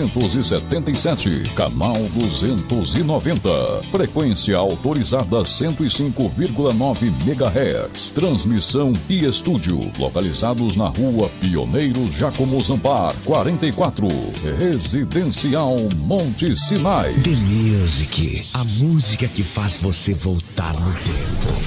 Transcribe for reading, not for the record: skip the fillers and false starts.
277, canal 290, frequência autorizada 105,9 MHz, transmissão e estúdio, localizados na rua Pioneiros Giacomo Zampar, 44, Residencial Monte Sinai. The Music, a música que faz você voltar no tempo.